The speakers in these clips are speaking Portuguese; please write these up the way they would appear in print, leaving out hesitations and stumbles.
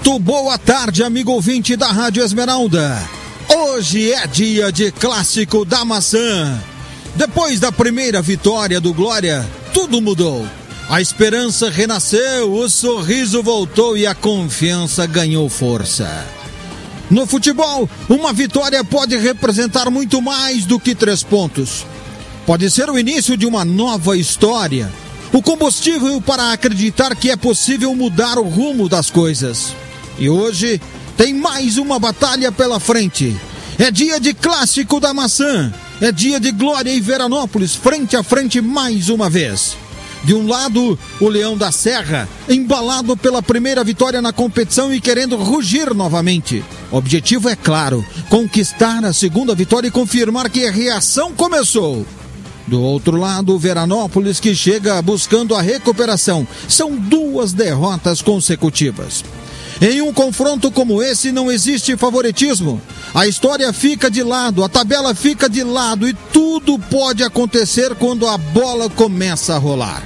Muito boa tarde, amigo ouvinte da Rádio Esmeralda. Hoje é dia de Clássico da Maçã. Depois da primeira vitória do Glória, tudo mudou. A esperança renasceu, o sorriso voltou e a confiança ganhou força. No futebol, uma vitória pode representar muito mais do que 3 pontos. Pode ser o início de uma nova história. O combustível para acreditar que é possível mudar o rumo das coisas. E hoje tem mais uma batalha pela frente. É dia de Clássico da Maçã. É dia de Glória e Veranópolis frente a frente mais uma vez. De um lado, o Leão da Serra, embalado pela primeira vitória na competição e querendo rugir novamente. O objetivo é claro, conquistar a segunda vitória e confirmar que a reação começou. Do outro lado, o Veranópolis, que chega buscando a recuperação. São 2 derrotas consecutivas. Em um confronto como esse não existe favoritismo. A história fica de lado, a tabela fica de lado e tudo pode acontecer quando a bola começa a rolar.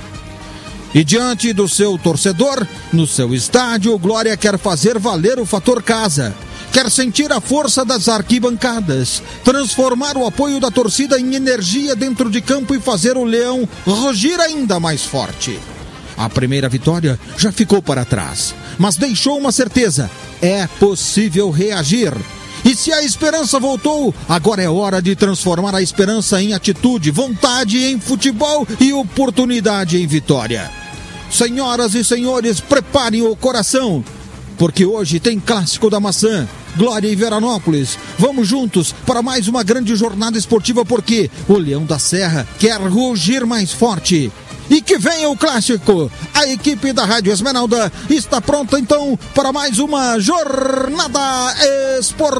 E diante do seu torcedor, no seu estádio, o Glória quer fazer valer o fator casa. Quer sentir a força das arquibancadas, transformar o apoio da torcida em energia dentro de campo e fazer o Leão rugir ainda mais forte. A primeira vitória já ficou para trás, mas deixou uma certeza: é possível reagir. E se a esperança voltou, agora é hora de transformar a esperança em atitude, vontade em futebol e oportunidade em vitória. Senhoras e senhores, preparem o coração, porque hoje tem Clássico da Maçã, Glória e Veranópolis. Vamos juntos para mais uma grande jornada esportiva, porque o Leão da Serra quer rugir mais forte. E que venha o Clássico. A equipe da Rádio Esmeralda está pronta então para mais uma jornada esportiva.